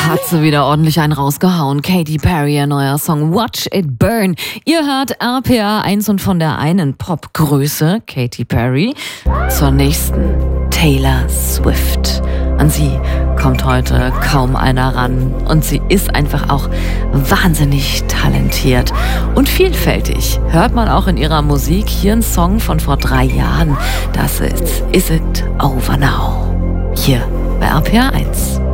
Hat sie wieder ordentlich einen rausgehauen. Katy Perry, ihr neuer Song Watch It Burn. Ihr hört RPA 1 und von der einen Popgröße, Katy Perry, zur nächsten, Taylor Swift. An sie kommt heute kaum einer ran. Und sie ist einfach auch wahnsinnig talentiert und vielfältig. Hört man auch in ihrer Musik. Hier ein Song von vor 3 Jahren. Das ist Is It Over Now. Hier bei RPA 1.